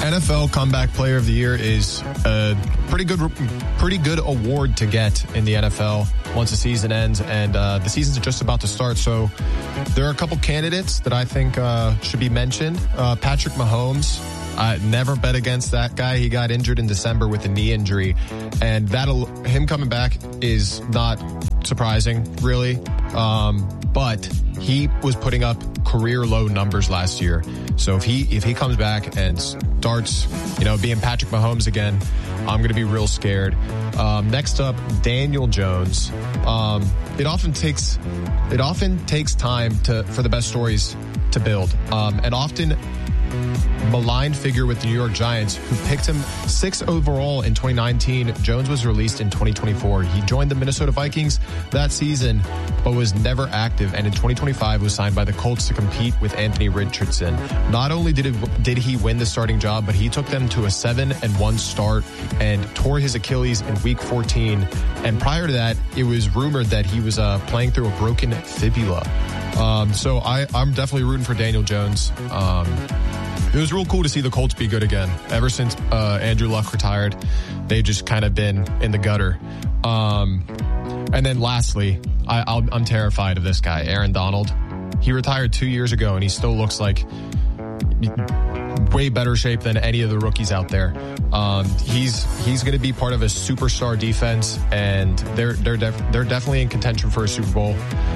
NFL Comeback Player of the Year is a pretty good award to get in the NFL once the season ends, and the season's just about to start. So there are a couple candidates that I think should be mentioned. Patrick Mahomes. I never bet against that guy. He got injured in December with a knee injury, and him coming back is not surprising, really. But he was putting up career low numbers last year. So if he comes back and starts, being Patrick Mahomes again, I'm going to be real scared. Next up, Daniel Jones. It often takes time for the best stories to build, and often maligned figure with the New York Giants, who picked him 6th overall in 2019. Jones was released in 2024. He joined the Minnesota Vikings that season, but was never active, and in 2025 was signed by the Colts to compete with Anthony Richardson. Not only did he win the starting job, but he took them to a 7-1 start and tore his Achilles in week 14. And prior to that, it was rumored that he was playing through a broken fibula. So I'm definitely rooting for Daniel Jones. It was real cool to see the Colts be good again. Ever since Andrew Luck retired, they've just kind of been in the gutter. And then lastly, I'm terrified of this guy, Aaron Donald. He retired 2 years ago, and he still looks like way better shape than any of the rookies out there. He's going to be part of a superstar defense, and they're definitely in contention for a Super Bowl.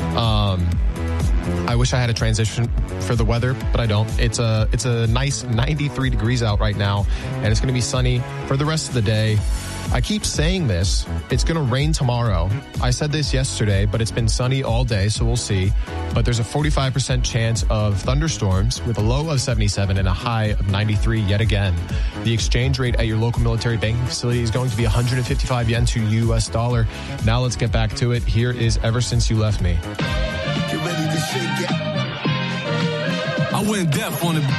I wish I had a transition for the weather, but I don't. It's a nice 93 degrees out right now, and it's going to be sunny for the rest of the day. I keep saying this. It's going to rain tomorrow. I said this yesterday, but it's been sunny all day, so we'll see. But there's a 45% chance of thunderstorms with a low of 77 and a high of 93 yet again. The exchange rate at your local military banking facility is going to be 155 yen to US dollar. Now let's get back to it. Here is Ever Since You Left Me. Get ready to shake it. I went deaf on the